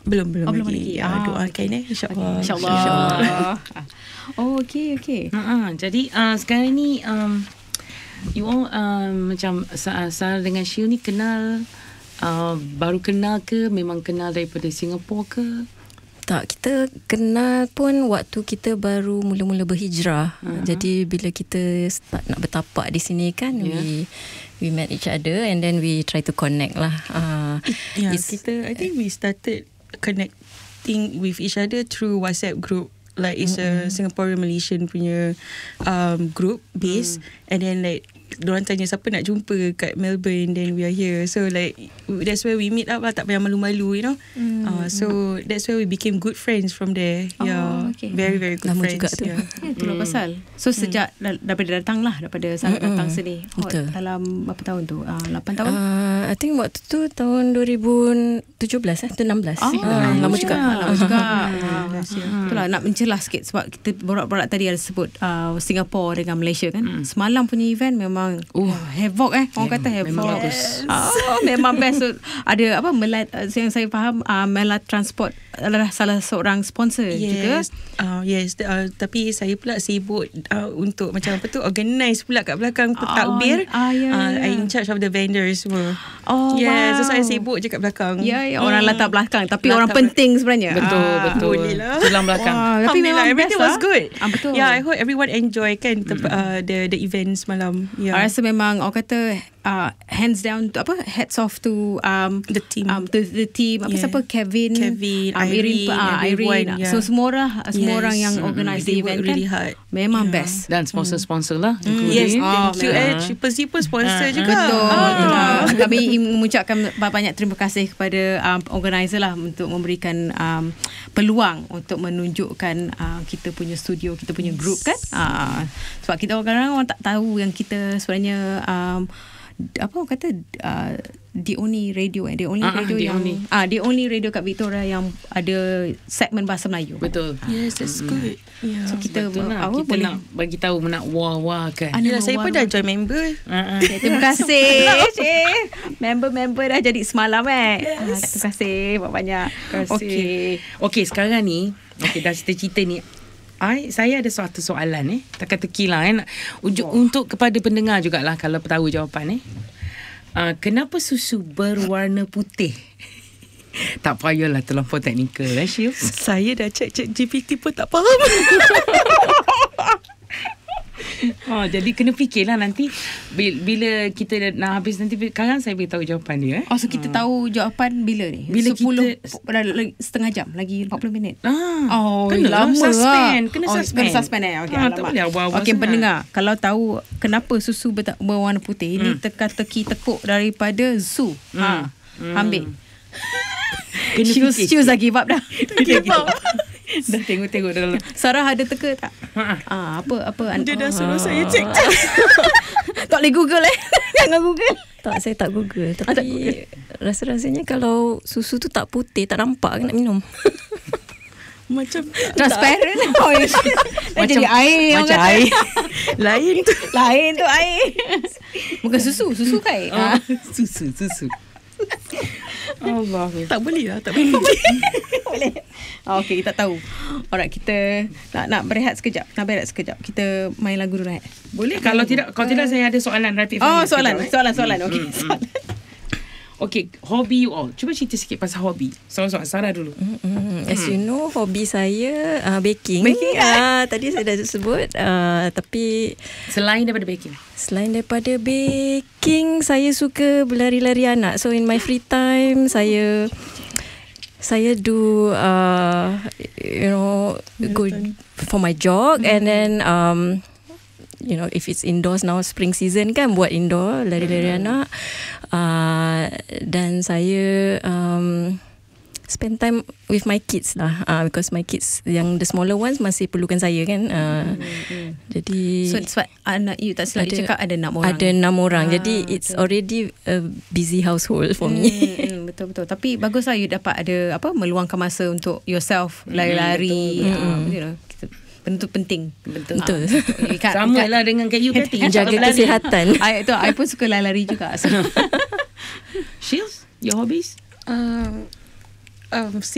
Belum belum lagi. lagi. Doakan InsyaAllah. InsyaAllah. Okay. Jadi sekarang ni you all macam Sarah dengan Syil ni kenal, baru kenal ke memang kenal daripada Singapura ke? Tak, kita kenal pun waktu kita baru mula-mula berhijrah. Jadi bila kita start nak bertapak di sini kan, we met each other and then we try to connect lah. I think we started connecting with each other through WhatsApp group. Like it's a Singaporean Malaysian punya group base, and then like diorang tanya siapa nak jumpa kat Melbourne, then we are here. So like that's where we meet up lah, tak payah malu-malu, so that's where we became good friends from there. Very very good Lama friends juga tu. Itulah pasal. So sejak daripada Sarah datang sini, dalam berapa tahun tu? 8 tahun? I think waktu tu tahun 2017 atau 16. Lama juga. Itulah nak mencelah sikit sebab kita borak-borak tadi ada sebut Singapura dengan Malaysia kan. Semalam punya event memang havoc orang kata havoc. Memang bagus. Memang best. So, ada yang saya faham, Melat Transport adalah salah seorang sponsor juga. Tapi saya pula sibuk untuk macam apa tu, organize pula kat belakang takbir. I in charge of the vendors semua. So saya sibuk je kat belakang. Orang latar belakang tapi orang penting sebenarnya. Betul. Tulang belakang. Tapi memang everything was good. Betul. I hope everyone enjoy kan the event semalam. I rasa memang orang kata hands down to hats off to the team. The team. Siapa Kevin, Irene. So semua orang yang organize the event really kan hard. memang best. Dan sponsor lah. Yes, thank you. Triple C pun sponsor juga. Betul. Kami mengucapkan banyak terima kasih kepada organizer lah untuk memberikan peluang untuk menunjukkan kita punya studio, kita punya group kan. Sebab kita orang tak tahu yang kita sebenarnya the only radio the only radio kat Victoria yang ada segmen bahasa Melayu. Betul. Yes, that's good. So kita kita boleh nak bagi tahu, nak wah kan. Saya pun dah join member. Terima kasih Cik. Member dah jadi semalam Terima kasih banyak. Okey, sekarang ni dah cerita ni, saya ada suatu soalan teka-teki lah untuk kepada pendengar jugalah kalau tahu jawapan kenapa susu berwarna putih? Tak payahlah terlampau teknikal Syil. Saya dah cek GPT pun tak faham. Jadi kena fikirlah nanti bila kita nak habis nanti sekarang saya beritahu jawapan dia. So kita tahu jawapan bila ni? Bila 10 setengah jam lagi 40 minit. Kena lama suspend. Kena suspend tak boleh awal-awal Okey, pendengar, kalau tahu kenapa susu berwarna putih, ini teka-teki tekuk daripada Zoo. Ambil. Kena Choose dah give up dah. Dah tengok dalam. Sarah ada teka tak? Apa Dia dah suruh saya cek. Tak boleh Google Jangan Google. Tak, saya tak Google. Tapi rasa-rasanya kalau susu tu tak putih, tak nampak nak minum. Macam transparent. Macam jadi air. Macam air. Lain tu air. Bukan susu kan? Susu. Allah. Tak boleh lah. Tak boleh. Okay, kita tahu. Alright, kita nak berehat sekejap. Kita main lagu dulu. Boleh? Kalau tidak saya ada soalan rapid fire. Soalan. Okay, soalan. Okay, hobi you all. Cuba cerita sikit pasal hobi. Soal Sarah dulu. As you know, hobi saya baking. Tadi saya dah sebut. Tapi Selain daripada baking, saya suka berlari-lari anak. So in my free time, saya do go for my jog, and then if it's indoors now, spring season kan, buat indoor lari-lari anak. Dan saya spend time with my kids lah, because my kids yang the smaller ones masih perlukan saya kan. Jadi sebab anak you tak silap cakap ada 6 orang. Ada 6 orang. Jadi it's already a busy household for me. Betul. Tapi baguslah you dapat ada meluangkan masa untuk yourself, lari-lari. Benda tu penting. Betul. Sama lah dengan kat you Kathy. Jaga kesihatan. I pun suka lari juga. Syil, your hobbies?